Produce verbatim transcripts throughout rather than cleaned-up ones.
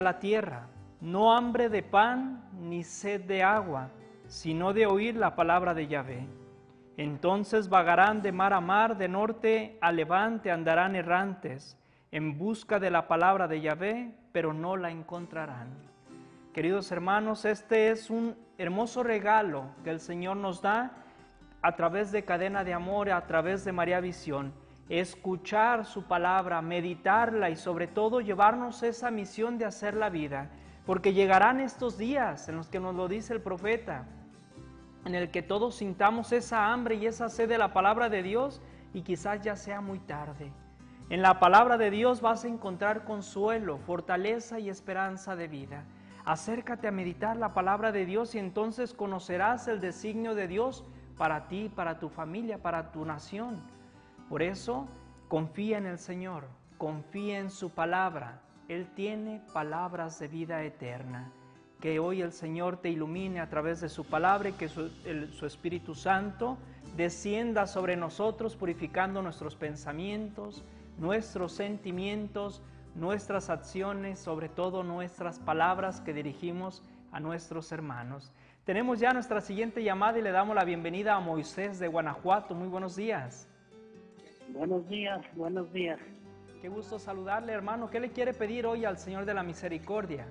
la tierra, no hambre de pan ni sed de agua, sino de oír la palabra de Yahvé. Entonces vagarán de mar a mar, de norte a levante andarán errantes, en busca de la palabra de Yahvé, pero no la encontrarán. Queridos hermanos, este es un hermoso regalo que el Señor nos da a través de Cadena de Amor, a través de María Visión. Escuchar su palabra, meditarla y sobre todo llevarnos esa misión de hacer la vida, porque llegarán estos días en los que nos lo dice el profeta, en el que todos sintamos esa hambre y esa sed de la palabra de Dios y quizás ya sea muy tarde. En la palabra de Dios vas a encontrar consuelo, fortaleza y esperanza de vida. Acércate a meditar la palabra de Dios y entonces conocerás el designio de Dios para ti, para tu familia, para tu nación. Por eso, confía en el Señor, confía en su palabra. Él tiene palabras de vida eterna. Que hoy el Señor te ilumine a través de su palabra y que su, el, su Espíritu Santo descienda sobre nosotros, purificando nuestros pensamientos, nuestros sentimientos, nuestras acciones, sobre todo nuestras palabras que dirigimos a nuestros hermanos. Tenemos ya nuestra siguiente llamada y le damos la bienvenida a Moisés de Guanajuato. Muy buenos días. Buenos días, buenos días. Qué gusto saludarle, hermano. ¿Qué le quiere pedir hoy al Señor de la Misericordia?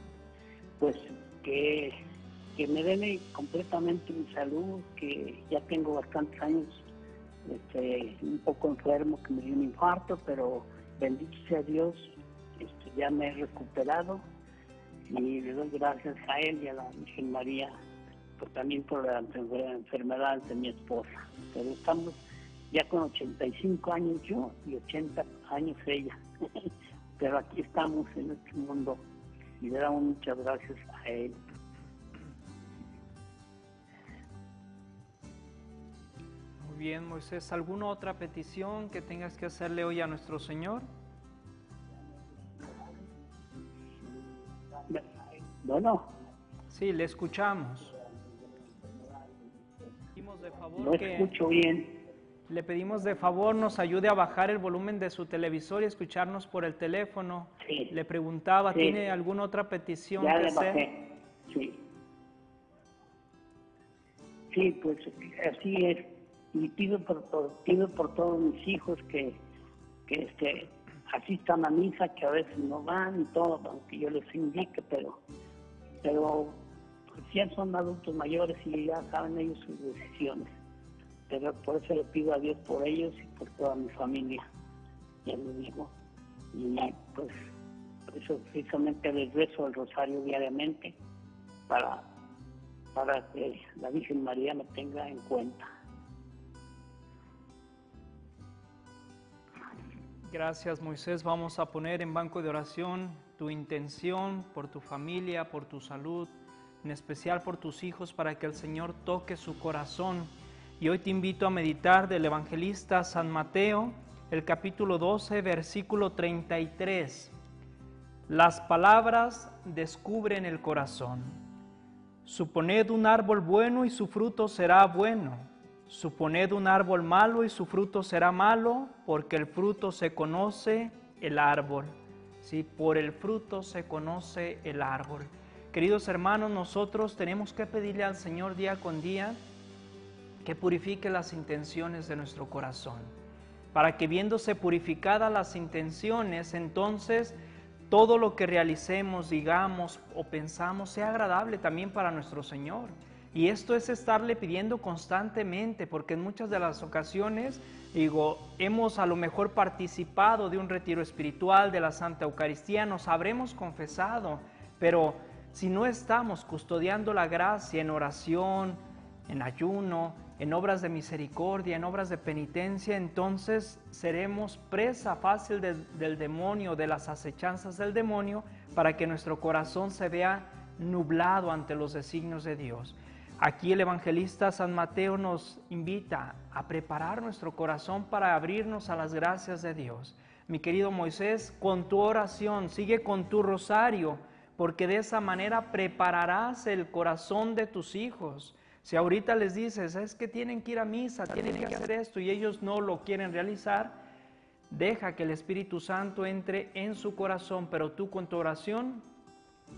Pues que, que me den completamente mi salud, que ya tengo bastantes años este, un poco enfermo, que me dio un infarto, pero bendito sea Dios, este, ya me he recuperado y le doy gracias a Él y a la Virgen María, pues también por la enfermedad de mi esposa. Pero estamos ya con ochenta y cinco años yo y ochenta años ella, pero aquí estamos en este mundo y le damos muchas gracias a Él. Muy bien, Moisés, ¿alguna otra petición que tengas que hacerle hoy a nuestro Señor? Bueno. Sí, le escuchamos. Pedimos de favor no que... escucho bien. Le pedimos de favor nos ayude a bajar el volumen de su televisor y escucharnos por el teléfono. Sí. Le preguntaba, Sí. ¿tiene alguna otra petición ya que le hacer? Bajé. Sí. Sí, pues así es. Y pido por, por, pido por todos mis hijos que, que este, asistan a misa, que a veces no van y todo, aunque yo les indique, pero, pero pues ya son adultos mayores y ya saben ellos sus decisiones. Pero por eso le pido a Dios por ellos y por toda mi familia, ya lo digo. Y pues por eso precisamente les rezo el rosario diariamente para, para que la Virgen María me tenga en cuenta. Gracias, Moisés. Vamos a poner en banco de oración tu intención por tu familia, por tu salud, en especial por tus hijos, para que el Señor toque su corazón. Y hoy te invito a meditar del evangelista San Mateo, el capítulo doce, versículo treinta y tres. Las palabras descubren el corazón. Suponed un árbol bueno y su fruto será bueno. Suponed un árbol malo y su fruto será malo, porque el fruto se conoce el árbol. Sí, por el fruto se conoce el árbol. Queridos hermanos, nosotros tenemos que pedirle al Señor día con día que purifique las intenciones de nuestro corazón, para que viéndose purificadas las intenciones, entonces todo lo que realicemos, digamos o pensamos sea agradable también para nuestro Señor. Y esto es estarle pidiendo constantemente, porque en muchas de las ocasiones, digo, hemos a lo mejor participado de un retiro espiritual, de la Santa Eucaristía, nos habremos confesado, pero si no estamos custodiando la gracia en oración, en ayuno, en obras de misericordia, en obras de penitencia, entonces seremos presa fácil de, del demonio, de las acechanzas del demonio, para que nuestro corazón se vea nublado ante los designios de Dios. Aquí el evangelista San Mateo nos invita a preparar nuestro corazón para abrirnos a las gracias de Dios. Mi querido Moisés, con tu oración, sigue con tu rosario, porque de esa manera prepararás el corazón de tus hijos. Si ahorita les dices, es que tienen que ir a misa, tienen que hacer esto y ellos no lo quieren realizar, deja que el Espíritu Santo entre en su corazón, pero tú con tu oración